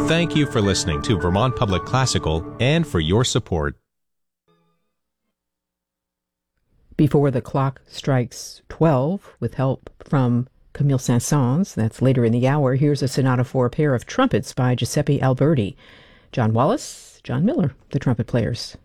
Thank you for listening to Vermont Public Classical and for your support. Before the Clock Strikes 12, with help from Camille Saint-Saëns, that's later in the hour, here's a sonata for a pair of trumpets by Giuseppe Alberti. John Wallace, John Miller, the trumpet players.